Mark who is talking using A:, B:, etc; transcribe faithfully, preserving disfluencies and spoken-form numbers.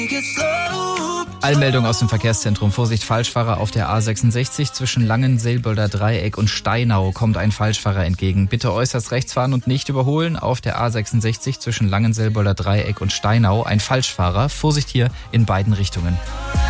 A: Eilmeldung aus dem Verkehrszentrum. Vorsicht, Falschfahrer auf der A sechsundsechzig zwischen Langenselbolder Dreieck und Steinau kommt ein Falschfahrer entgegen. Bitte äußerst rechts fahren und nicht überholen. Auf der A sechsundsechzig zwischen Langenselbolder Dreieck und Steinau ein Falschfahrer. Vorsicht hier in beiden Richtungen.